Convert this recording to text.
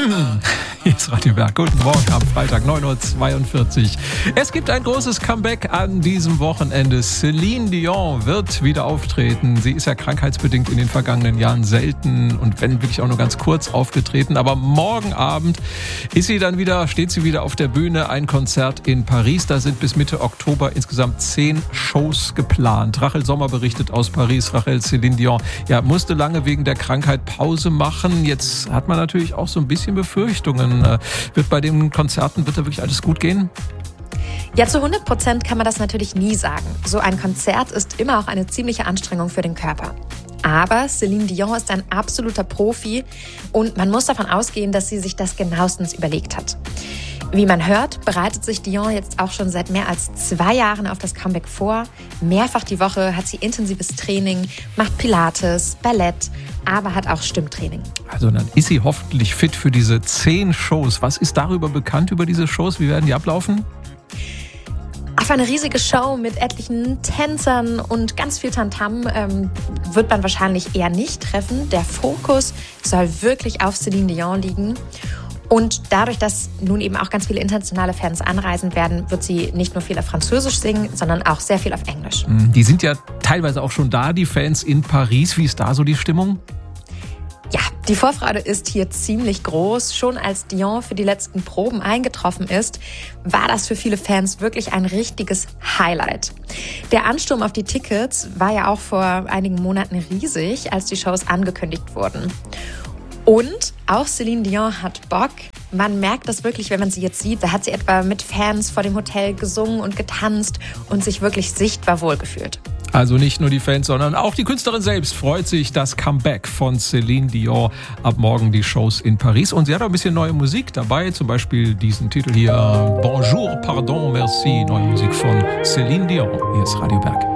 Hier ist Radio Berg. Guten Morgen am Freitag, 9.42 Uhr. Es gibt ein großes Comeback an diesem Wochenende. Céline Dion wird wieder auftreten. Sie ist ja krankheitsbedingt in den vergangenen Jahren selten und wenn wirklich auch nur ganz kurz aufgetreten. Aber morgen Abend steht sie wieder auf der Bühne. Ein Konzert in Paris. Da sind bis Mitte Oktober insgesamt 10 Shows geplant. Rachel Sommer berichtet aus Paris. Rachel, Céline Dion musste lange wegen der Krankheit Pause machen. Jetzt hat man natürlich auch so ein bisschen Befürchtungen. Wird bei den Konzerten, wird da wirklich alles gut gehen? Ja, zu 100% kann man das natürlich nie sagen. So ein Konzert ist immer auch eine ziemliche Anstrengung für den Körper. Aber Céline Dion ist ein absoluter Profi und man muss davon ausgehen, dass sie sich das genauestens überlegt hat. Wie man hört, bereitet sich Dion jetzt auch schon seit mehr als 2 Jahren auf das Comeback vor. Mehrfach die Woche hat sie intensives Training, macht Pilates, Ballett, aber hat auch Stimmtraining. Also dann ist sie hoffentlich fit für diese 10 Shows. Was ist darüber bekannt, über diese Shows? Wie werden die ablaufen? Auf eine riesige Show mit etlichen Tänzern und ganz viel Tamtam wird man wahrscheinlich eher nicht treffen. Der Fokus soll wirklich auf Céline Dion liegen. Und dadurch, dass nun eben auch ganz viele internationale Fans anreisen werden, wird sie nicht nur viel auf Französisch singen, sondern auch sehr viel auf Englisch. Die sind ja teilweise auch schon da, die Fans in Paris. Wie ist da so die Stimmung? Ja, die Vorfreude ist hier ziemlich groß. Schon als Dion für die letzten Proben eingetroffen ist, war das für viele Fans wirklich ein richtiges Highlight. Der Ansturm auf die Tickets war ja auch vor einigen Monaten riesig, als die Shows angekündigt wurden. Und auch Céline Dion hat Bock. Man merkt das wirklich, wenn man sie jetzt sieht. Da hat sie etwa mit Fans vor dem Hotel gesungen und getanzt und sich wirklich sichtbar wohlgefühlt. Also nicht nur die Fans, sondern auch die Künstlerin selbst freut sich das Comeback von Céline Dion. Ab morgen die Shows in Paris. Und sie hat auch ein bisschen neue Musik dabei, zum Beispiel diesen Titel hier, Bonjour, Pardon, Merci, neue Musik von Céline Dion. Hier ist Radio Berg.